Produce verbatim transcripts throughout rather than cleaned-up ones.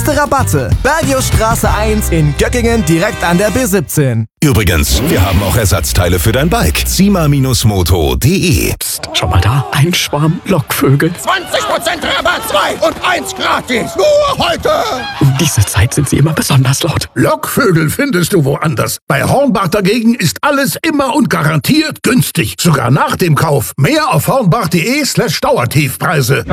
Beste Rabatte. Bergiusstraße eins in Göttingen direkt an der B siebzehn. Übrigens, wir haben auch Ersatzteile für dein Bike. Zima Moto punkt de. Psst, schau mal da. Ein Schwarm Lockvögel. zwanzig Prozent Rabatt, zwei und eins gratis. Nur heute. Um diese Zeit sind sie immer besonders laut. Lockvögel findest du woanders. Bei Hornbach dagegen ist alles immer und garantiert günstig. Sogar nach dem Kauf. Mehr auf hornbach.de slash Dauertiefpreise.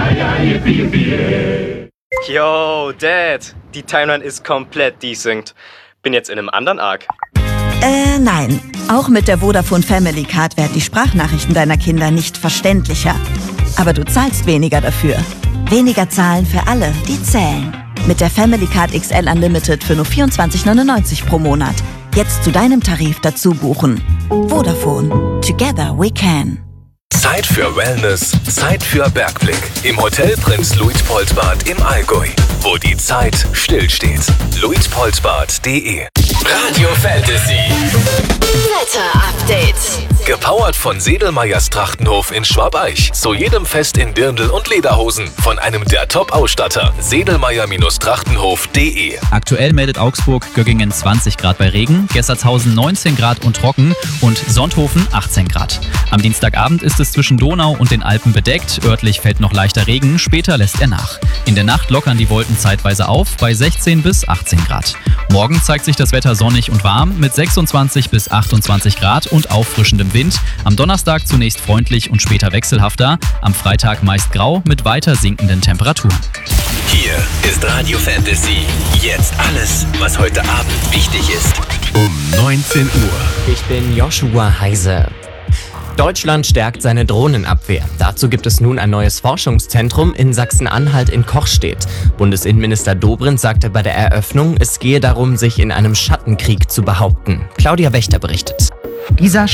Yo, Dad. Die Timeline ist komplett desynced. Bin jetzt in einem anderen Arc. Äh, nein. Auch mit der Vodafone Family Card werden die Sprachnachrichten deiner Kinder nicht verständlicher. Aber du zahlst weniger dafür. Weniger zahlen für alle, die zählen. Mit der Family Card X L Unlimited für nur vierundzwanzig neunundneunzig pro Monat. Jetzt zu deinem Tarif dazu buchen. Vodafone. Together we can. Zeit für Wellness, Zeit für Bergblick. Im Hotel Prinz Luitpoldbad im Allgäu, wo die Zeit stillsteht. luitpoldbad punkt de. Radio Fantasy. Wetter-Update. Gepowert von Sedelmeyers Trachtenhof in Schwabeich. Zu jedem Fest in Dirndl und Lederhosen. Von einem der Top-Ausstatter. Sedelmeyer Trachtenhof punkt de. Aktuell meldet Augsburg Göggingen zwanzig Grad bei Regen, Gessertshausen neunzehn Grad und trocken und Sonthofen achtzehn Grad. Am Dienstagabend ist es zwischen Donau und den Alpen bedeckt. Örtlich fällt noch leichter Regen, später lässt er nach. In der Nacht lockern die Wolken zeitweise auf bei sechzehn bis achtzehn Grad. Morgen zeigt sich das Wetter sonnig und warm mit sechsundzwanzig bis achtundzwanzig Grad und auffrischendem Wind. Am Donnerstag zunächst freundlich und später wechselhafter. Am Freitag meist grau mit weiter sinkenden Temperaturen. Hier ist Radio Fantasy. Jetzt alles, was heute Abend wichtig ist. Um neunzehn Uhr. Ich bin Joshua Heise. Deutschland stärkt seine Drohnenabwehr. Dazu gibt es nun ein neues Forschungszentrum in Sachsen-Anhalt in Kochstedt. Bundesinnenminister Dobrindt sagte bei der Eröffnung, es gehe darum, sich in einem Schattenkrieg zu behaupten. Claudia Wächter berichtet. Dieser